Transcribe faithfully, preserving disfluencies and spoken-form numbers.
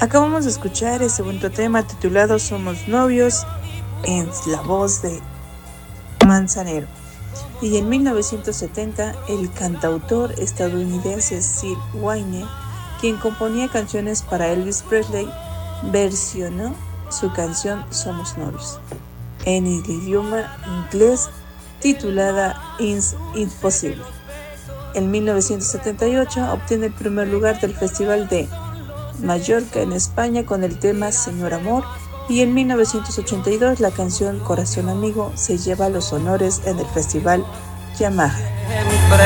Acabamos de escuchar ese bonito tema titulado Somos Novios en la voz de Manzanero. Y en mil novecientos setenta, el cantautor estadounidense Sid Wayne, quien componía canciones para Elvis Presley, versionó su canción Somos Novios en el idioma inglés titulada It's Impossible. En mil novecientos setenta y ocho obtiene el primer lugar del Festival de Mallorca en España con el tema Señor Amor, y en mil novecientos ochenta y dos la canción Corazón Amigo se lleva los honores en el Festival Yamaha.